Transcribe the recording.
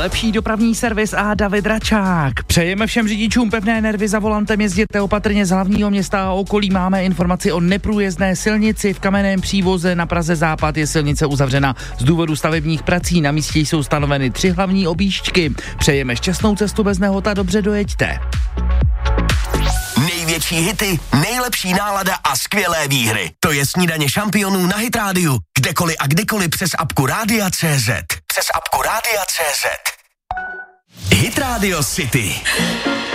nejlepší dopravní servis a David Račák. Přejeme všem řidičům pevné nervy za volantem, jezděte opatrně z hlavního města a okolí. Máme informaci o neprůjezdné silnici v Kamenném Přívoze na Praze Západ je silnice uzavřena z důvodu stavebních prací. Na místě jsou stanoveny 3 hlavní objížďky. Přejeme šťastnou cestu bez nehod a dobře dojeďte. Největší hity, nejlepší nálada a skvělé výhry. To je Snídaně šampionů na Hit Radio. Kdekoliv a kdykoliv přes apku Rádia.cz. Přes apku Rádia.cz. Hit Radio City.